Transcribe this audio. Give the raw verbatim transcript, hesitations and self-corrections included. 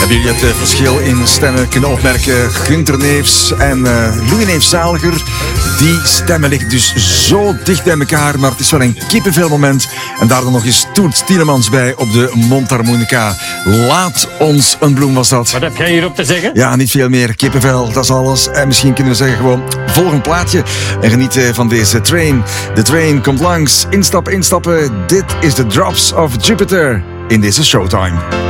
Hebben jullie het uh, verschil in stemmen kunnen opmerken? Gunther Neefs en uh, Louis Neefs Zaliger. Die stemmen liggen dus zo dicht bij elkaar, maar het is wel een kippenvelmoment. En daar dan nog eens Toet Tielemans bij op de mondharmonica. Laat ons een bloem was dat. Wat heb jij hierop te zeggen? Ja, niet veel meer. Kippenvel, dat is alles. En misschien kunnen we zeggen gewoon, volg een plaatje en geniet van deze train. De train komt langs. Instappen, instappen. Dit is de Drops of Jupiter in deze Showtime.